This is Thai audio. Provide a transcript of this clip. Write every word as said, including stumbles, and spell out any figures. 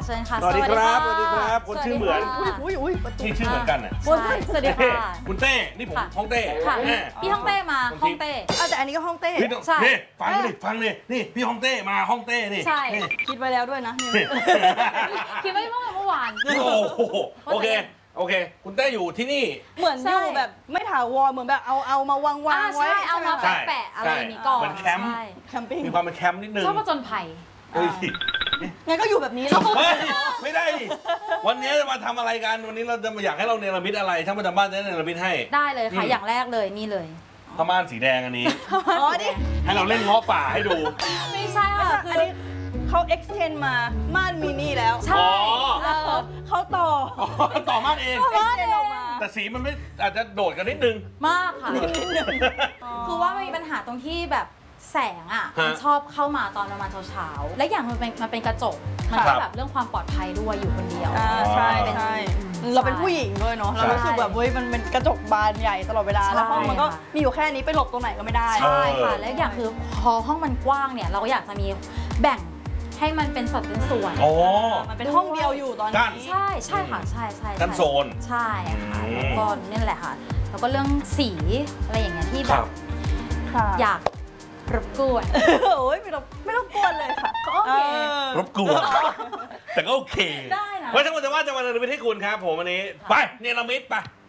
เชิญค่ะสวัสดีครับสวัสดีครับคนชื่อเหมือนอุ้ยอุ้ยนี่ชื่อเหมือนกันอ่ะสวัสดีค่ะคุณเต้นี่ผมฮ่องเต้ค่ะพี่ฮ่องเต้มาฮ่องเต้เอาแต่อันนี้ก็ฮ่องเต้ใช่นี่ฟังดิฟังดินี่พี่ฮ่องเต้มาฮ่องเต้นี่ใช่คิดไว้แล้วด้วยนะคิดไว้เมื่อเมื่อวานโอ้โหโอเคโอเคคุณเต้อยู่ที่นี่เหมือนอยู่แบบไม่ถาวรเหมือนแบบเอาเอามาวางวางไว้เอามาแปะอะไรอย่างนี้ก่อนเหมือนแคมป์แคมปิ้งมีความเป็นแคมป์นิดนึงชอบผจญภัยเฮ้ยงั้นก็อยู่แบบนี้เลยไม่ได้วันนี้จะมาทำอะไรกันวันนี้เราจะมาอยากให้เราเนรมิตอะไรช่างประจำบ้านจะเนรมิตให้ได้เลยค่ะอย่างแรกเลยนี่เลยผ้าม่านสีแดงอันนี้อ๋อดิให้เราเล่นง้อป่าให้ดูไม่ใช่ค่ะคือเขา extend มาม่านมินิแล้วใช่เขาต่อต่อม่านเอง extend ออกมาแต่สีมันไม่อาจจะโดดกันนิดนึงมากค่ะนิดนึงคือว่ามันมีปัญหาตรงที่แบบแสงอ่ะมันชอบเข้ามาตอนประมาณเช้าๆและอย่างมันเป็นมันเป็นกระจกมันก็แบบเรื่องความปลอดภัยด้วยอยู่คนเดียวใช่ใช่เราเป็นผู้หญิงด้วยเนาะเรารู้สึกแบบเฮ้ยมันเป็นกระจกบานใหญ่ตลอดเวลาแล้วห้องมันก็มีอยู่แค่นี้ไปหลบตรงไหนก็ไม่ได้ใช่ค่ะและอย่างคือพอห้องมันกว้างเนี่ยเราก็อยากจะมีแบ่งให้มันเป็นสัดเป็นส่วนโอ้มันเป็นห้องเดียวอยู่ตอนนี้ใช่ใช่ค่ะใช่ใช่กันโซนใช่ค่ะแล้วก็นี่แหละค่ะแล้วก็เรื่องสีอะไรอย่างเงี้ยที่แบบอยากรบกวนโอ้ยไม่รบไม่รบกวนเลยค่ะโอเครบกวนแต่ก็โอเคได้นะเพราะทั้งหมดจะว่าจะมาเนรมิตให้คุณครับผมวันนี้ไปเนรมิตไป